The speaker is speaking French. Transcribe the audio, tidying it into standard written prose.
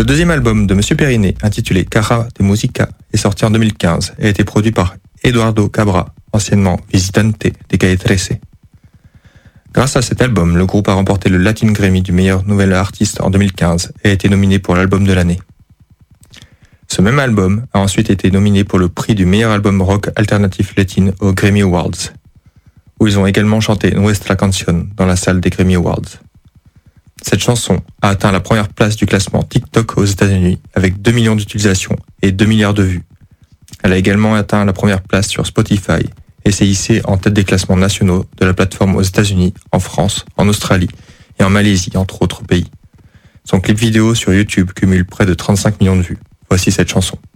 Le deuxième album de Monsieur Periné, intitulé Cara de Musica, est sorti en 2015 et a été produit par Eduardo Cabra, anciennement Visitante de Calle 13. Grâce à cet album, le groupe a remporté le Latin Grammy du meilleur nouvel artiste en 2015 et a été nominé pour l'album de l'année. Ce même album a ensuite été nominé pour le prix du meilleur album rock alternatif latine aux Grammy Awards, où ils ont également chanté Nuestra Canción dans la salle des Grammy Awards. Cette chanson a atteint la première place du classement TikTok aux États-Unis avec 2 millions d'utilisations et 2 milliards de vues. Elle a également atteint la première place sur Spotify et s'est hissée en tête des classements nationaux de la plateforme aux États-Unis, en France, en Australie et en Malaisie, entre autres pays. Son clip vidéo sur YouTube cumule près de 35 millions de vues. Voici cette chanson.